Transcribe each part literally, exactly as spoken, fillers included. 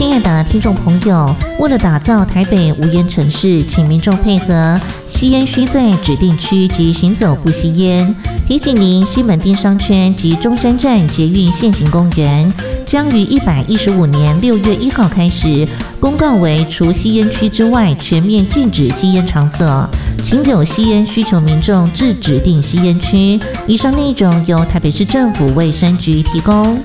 亲爱的听众朋友，为了打造台北无烟城市，请民众配合，吸烟需在指定区及行走不吸烟。提醒您，西门町商圈及中山站捷运现行公园将于一百一十五年六月一号开始公告为除吸烟区之外全面禁止吸烟场所，请有吸烟需求民众至指定吸烟区。以上内容由台北市政府卫生局提供。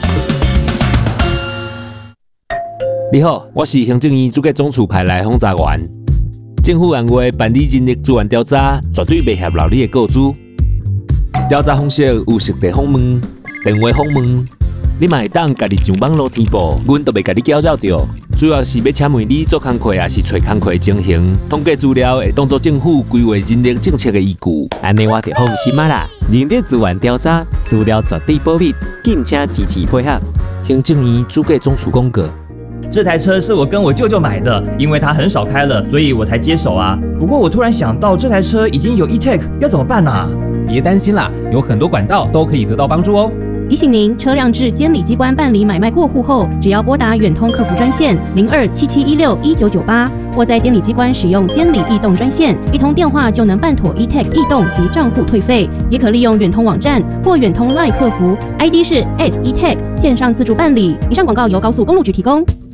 你好，我是行政院主计总处派来访查员。政府按月办理人力资源调查，绝对袂合劳你的告知。调查方式有实地访问、电话访问，你嘛会当家己上网络填报，阮都袂家己搅扰着。主要是要请问你做工课，还是找工课情形，统计资料会当作政府规划人力政策的依据。 安尼我就放心啊啦！人力资源调查资料绝对保密，敬请支持配合。 行政院主计总处公告。 这台车是我跟我舅舅买的，因为他很少开了，所以我才接手啊。不过我突然想到，这台车已经有 E-Tech， 要怎么办啊？ 别担心啦，有很多管道都可以得到帮助哦。 提醒您，车辆至监理机关办理买卖过户后，只要拨打远通客服专线零二七七一六一九九八，或在监理机关使用监理易动专线，一通电话就能办妥 E-Tech 易动及账户退费。也可利用远通网站或远通 LINE 客服 ，I D 是 at E-Tech 线上自助办理。以上广告由高速公路局提供。